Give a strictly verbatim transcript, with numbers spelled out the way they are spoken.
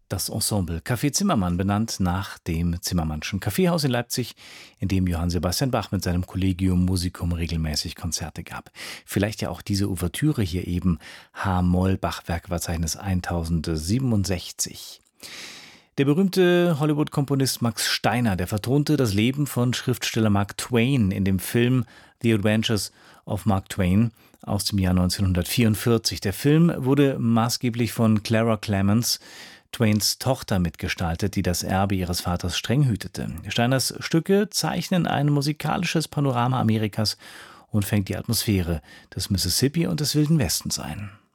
Das Ensemble Café Zimmermann, benannt nach dem Zimmermannschen Kaffeehaus in Leipzig, in dem Johann Sebastian Bach mit seinem Collegium Musicum regelmäßig Konzerte gab. Vielleicht ja auch diese Ouvertüre hier eben, H-Moll, Bachwerkverzeichnis tausendsiebenundsechzig. Der berühmte Hollywood-Komponist Max Steiner, der vertonte das Leben von Schriftsteller Mark Twain in dem Film The Adventures of Mark Twain aus dem Jahr neunzehnhundertvierundvierzig. Der Film wurde maßgeblich von Clara Clemens, Twains Tochter, mitgestaltet, die das Erbe ihres Vaters streng hütete. Steiners Stücke zeichnen ein musikalisches Panorama Amerikas und fängt die Atmosphäre des Mississippi und des Wilden Westens ein.